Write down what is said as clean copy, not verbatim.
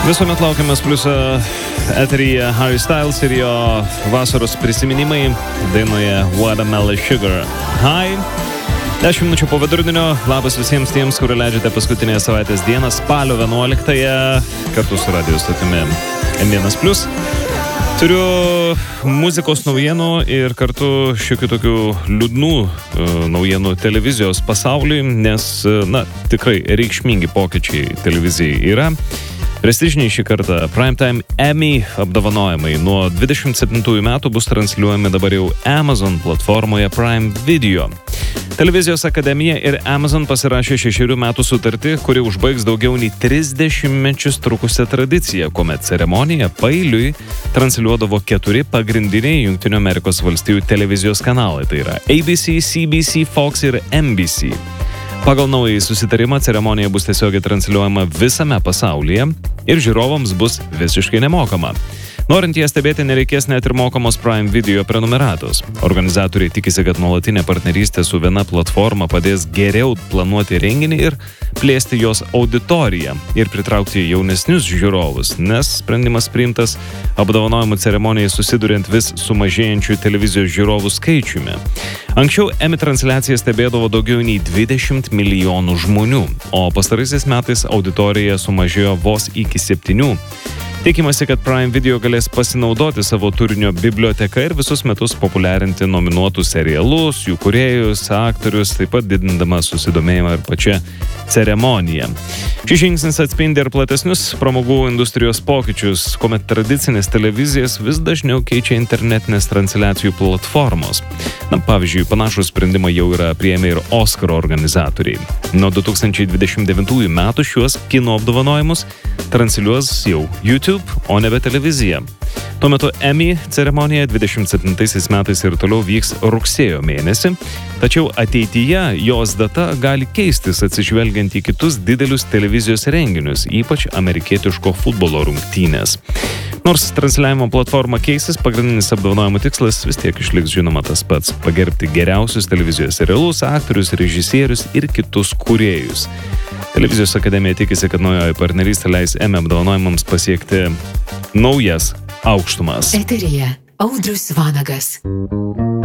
Visuomet laukiamas pliuso eteryje Harry Styles ir jo vasaros prisiminimai dainoje Watermelon Sugar. Hi! 10 minučių po vidurdienio. Labas visiems tiems, kurie leidžiate paskutinėje savaitės dieną, spalio 11-ąją, kartu su radio stotimi M1+. Turiu muzikos naujienų ir kartu šiokių tokių liūdnų naujienų televizijos pasauliui, nes, tikrai reikšmingi pokyčiai televizijai yra. Prestižiniai šį kartą Primetime Emmy apdovanojimai nuo 27 metų bus transliuojami dabar jau Amazon platformoje Prime Video. Televizijos akademija ir Amazon pasirašė 6 metų sutartį, kuri užbaigs daugiau nei 30 mečius trukusią tradiciją, kuomet ceremoniją paeiliui transliuodavo 4 pagrindiniai Jungtinių Amerikos valstijų televizijos kanalai, tai yra ABC, CBC, Fox ir NBC. Pagal naująjį susitarimą ceremonija bus tiesiogiai transliuojama visame pasaulyje ir žiūrovams bus visiškai nemokama. Norint ją stebėti, nereikės net ir mokamos Prime Video prenumeratos. Organizatoriai tikisi, kad nuolatinė partnerystė su viena platforma padės geriau planuoti renginį ir plėsti jos auditoriją ir pritraukti jaunesnius žiūrovus, nes sprendimas priimtas apdovanojimų ceremonijai susiduriant vis sumažėjančių televizijos žiūrovų skaičiumi. Anksčiau Emmy transliaciją stebėdavo daugiau nei 20 milijonų žmonių, o pastaraisiais metais auditorija sumažėjo vos iki 7. Tikimasi, kad Prime Video galės pasinaudoti savo turinio biblioteka ir visus metus populiarinti nominuotus serialus, jų kūrėjus, aktorius, taip pat didindama susidomėjimą ir pačią ceremoniją. Šis žingsnis atspindi ir platesnius pramogų industrijos pokyčius, kuomet tradicinės televizijas vis dažniau keičia internetinės transliacijų platformos. Pavyzdžiui, panašų sprendimą jau yra priėmę ir Oscaro organizatoriai. Nuo 2029 metų šiuos kino apdovanojimus transliuos jau YouTube, o nebe televizija. Tuo metu Emmy ceremonija 27 metais ir toliau vyks rugsėjo mėnesį, tačiau ateityje jos data gali keistis atsižvelgiant į kitus didelius televizijos renginius, ypač amerikietiško futbolo rungtynės. Nors transliavimo platforma keisis, pagrindinis apdovanojimų tikslas vis tiek išliks žinoma tas pats – pagerbti geriausius televizijos serialus, aktorius, režisierius ir kitus kūrėjus. Televizijos akademija tikisi, kad naujoji partnerystė leis Emmy apdovanojimams pasiekti naujas aukštumas. Eteryje Audrius Vanagas.